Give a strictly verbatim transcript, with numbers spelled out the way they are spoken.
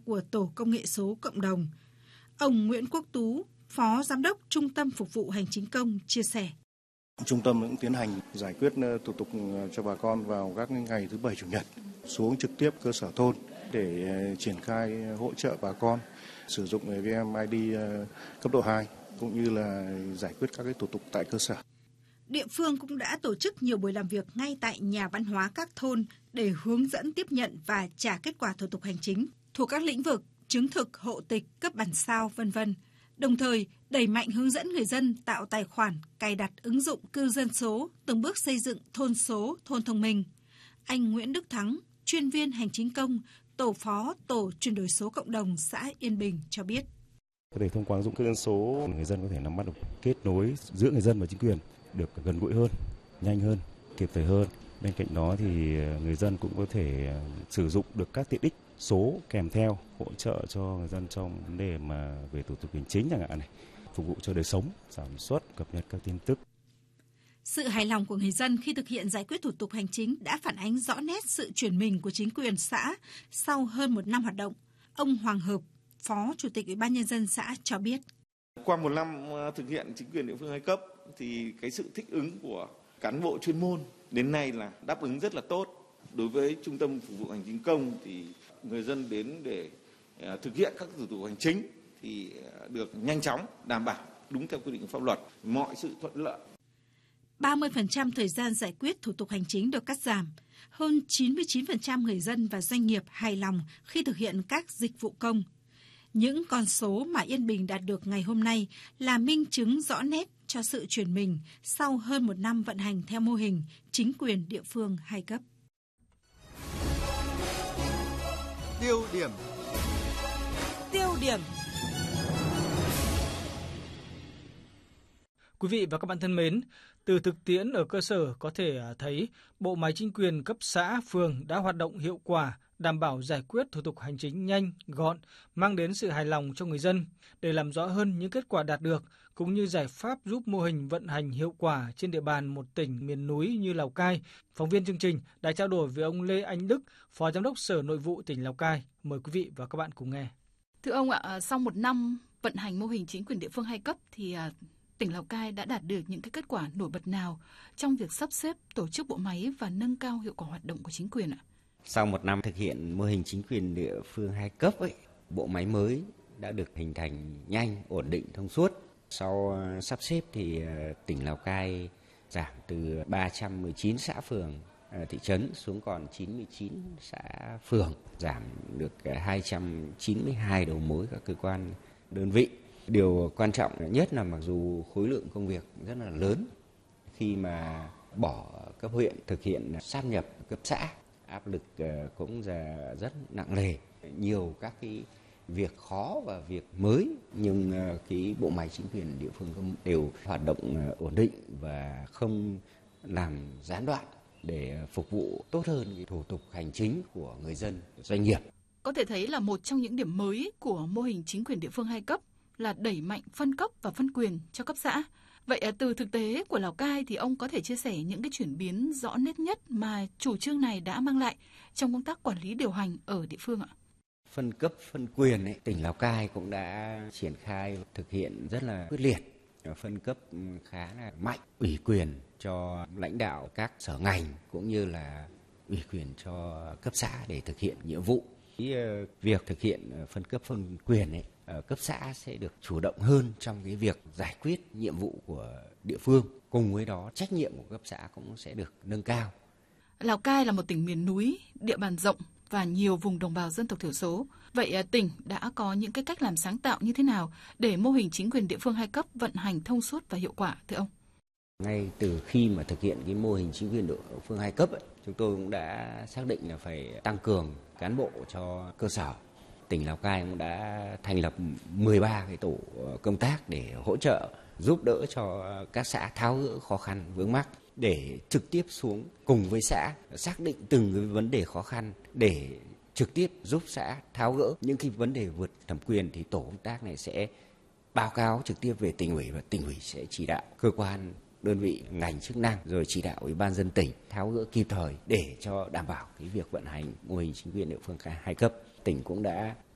của Tổ công nghệ số cộng đồng. Ông Nguyễn Quốc Tú, Phó Giám đốc Trung tâm Phục vụ Hành chính công chia sẻ. Trung tâm cũng tiến hành giải quyết thủ tục cho bà con vào các ngày thứ Bảy, Chủ nhật, xuống trực tiếp cơ sở thôn để triển khai hỗ trợ bà con sử dụng vê en i đê cấp độ hai cũng như là giải quyết các cái thủ tục tại cơ sở. Địa phương cũng đã tổ chức nhiều buổi làm việc ngay tại nhà văn hóa các thôn để hướng dẫn tiếp nhận và trả kết quả thủ tục hành chính thuộc các lĩnh vực chứng thực, hộ tịch, cấp bản sao, vân vân. Đồng thời, đẩy mạnh hướng dẫn người dân tạo tài khoản, cài đặt ứng dụng cư dân số, từng bước xây dựng thôn số, thôn thông minh. Anh Nguyễn Đức Thắng, chuyên viên hành chính công, tổ phó tổ chuyển đổi số cộng đồng xã Yên Bình cho biết. Để thông qua ứng dụng cư dân số, người dân có thể nắm bắt được kết nối giữa người dân và chính quyền được gần gũi hơn, nhanh hơn, kịp thời hơn. Bên cạnh đó thì người dân cũng có thể sử dụng được các tiện ích số kèm theo hỗ trợ cho người dân trong vấn đề mà về thủ tục hành chính chẳng hạn này, phục vụ cho đời sống, sản xuất, cập nhật các tin tức. Sự hài lòng của người dân khi thực hiện giải quyết thủ tục hành chính đã phản ánh rõ nét sự chuyển mình của chính quyền xã sau hơn một năm hoạt động. Ông Hoàng Hợp, Phó Chủ tịch Ủy ban Nhân dân xã cho biết. Qua một năm thực hiện chính quyền địa phương hai cấp thì cái sự thích ứng của cán bộ chuyên môn đến nay là đáp ứng rất là tốt. Đối với Trung tâm Phục vụ Hành chính công thì người dân đến để thực hiện các thủ tục hành chính thì được nhanh chóng, đảm bảo đúng theo quy định của pháp luật, mọi sự thuận lợi. ba mươi phần trăm thời gian giải quyết thủ tục hành chính được cắt giảm. Hơn chín mươi chín phần trăm người dân và doanh nghiệp hài lòng khi thực hiện các dịch vụ công. Những con số mà Yên Bình đạt được ngày hôm nay là minh chứng rõ nét cho sự chuyển mình sau hơn một năm vận hành theo mô hình chính quyền địa phương hai cấp. Tiêu điểm. Tiêu điểm. Quý vị và các bạn thân mến, từ thực tiễn ở cơ sở có thể thấy bộ máy chính quyền cấp xã, phường đã hoạt động hiệu quả, đảm bảo giải quyết thủ tục hành chính nhanh, gọn, mang đến sự hài lòng cho người dân. Để làm rõ hơn những kết quả đạt được, cũng như giải pháp giúp mô hình vận hành hiệu quả trên địa bàn một tỉnh miền núi như Lào Cai, phóng viên chương trình đã trao đổi với ông Lê Anh Đức, Phó Giám đốc Sở Nội vụ tỉnh Lào Cai. Mời quý vị và các bạn cùng nghe. Thưa ông ạ, sau một năm vận hành mô hình chính quyền địa phương hai cấp thì tỉnh Lào Cai đã đạt được những cái kết quả nổi bật nào trong việc sắp xếp tổ chức bộ máy và nâng cao hiệu quả hoạt động của chính quyền ạ? Sau một năm thực hiện mô hình chính quyền địa phương hai cấp ấy, bộ máy mới đã được hình thành nhanh, ổn định, thông suốt. Sau sắp xếp thì tỉnh Lào Cai giảm từ ba trăm mười chín xã phường, thị trấn xuống còn chín mươi chín xã phường, giảm được hai trăm chín mươi hai đầu mối các cơ quan đơn vị. Điều quan trọng nhất là mặc dù khối lượng công việc rất là lớn khi mà bỏ cấp huyện thực hiện sáp nhập cấp xã, áp lực cũng rất nặng nề, nhiều các cái việc khó và việc mới, nhưng cái bộ máy chính quyền địa phương đều hoạt động ổn định và không làm gián đoạn để phục vụ tốt hơn cái thủ tục hành chính của người dân, doanh nghiệp. Có thể thấy là một trong những điểm mới của mô hình chính quyền địa phương hai cấp là đẩy mạnh phân cấp và phân quyền cho cấp xã. Vậy từ thực tế của Lào Cai thì ông có thể chia sẻ những cái chuyển biến rõ nét nhất mà chủ trương này đã mang lại trong công tác quản lý điều hành ở địa phương ạ? Phân cấp, phân quyền ấy, tỉnh Lào Cai cũng đã triển khai thực hiện rất là quyết liệt, phân cấp khá là mạnh, ủy quyền cho lãnh đạo các sở ngành cũng như là ủy quyền cho cấp xã để thực hiện nhiệm vụ. Việc thực hiện phân cấp phân quyền ấy, cấp xã sẽ được chủ động hơn trong cái việc giải quyết nhiệm vụ của địa phương. Cùng với đó, trách nhiệm của cấp xã cũng sẽ được nâng cao. Lào Cai là một tỉnh miền núi, địa bàn rộng và nhiều vùng đồng bào dân tộc thiểu số. Vậy tỉnh đã có những cái cách làm sáng tạo như thế nào để mô hình chính quyền địa phương hai cấp vận hành thông suốt và hiệu quả, thưa ông? Ngay từ khi mà thực hiện cái mô hình chính quyền địa phương hai cấp ấy, chúng tôi cũng đã xác định là phải tăng cường cán bộ cho cơ sở. Tỉnh Lào Cai cũng đã thành lập mười ba cái tổ công tác để hỗ trợ, giúp đỡ cho các xã tháo gỡ khó khăn vướng mắc, để trực tiếp xuống cùng với xã xác định từng cái vấn đề khó khăn để trực tiếp giúp xã tháo gỡ những cái vấn đề vượt thẩm quyền, thì tổ công tác này sẽ báo cáo trực tiếp về tỉnh ủy và tỉnh ủy sẽ chỉ đạo cơ quan, đơn vị, ngành chức năng rồi chỉ đạo Ủy ban nhân dân tỉnh tháo gỡ kịp thời để cho đảm bảo cái việc vận hành mô hình chính quyền địa phương hai cấp. Tỉnh cũng đã